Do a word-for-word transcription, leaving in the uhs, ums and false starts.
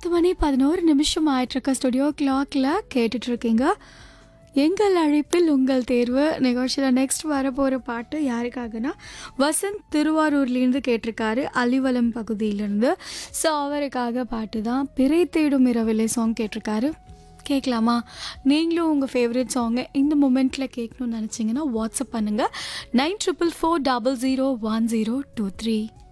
பத்து மணி பதினொன்று நிமிஷம் ஆயிட்டிருக்க ஸ்டுடியோ கிளாக்ல கேட்டுட்ருக்கீங்க. எங்கள் அழைப்பில் உங்கள் தேர்வு நிகழ்ச்சியில் நெக்ஸ்ட் வரப்போகிற பாட்டு யாருக்காகனா வசந்த் திருவாரூர்லேருந்து கேட்டிருக்காரு, அலிவலம் பகுதியிலேருந்து. ஸோ அவருக்காக பாட்டு தான் பிறை தேடும் இரவிலே சாங் கேட்டிருக்காரு. கேட்கலாமா? நீங்களும் உங்கள் ஃபேவரட் சாங்கை இந்த மூமெண்ட்டில் கேட்கணும்னு நினச்சிங்கன்னா வாட்ஸ்அப் பண்ணுங்கள் nine triple four double zero one zero two three.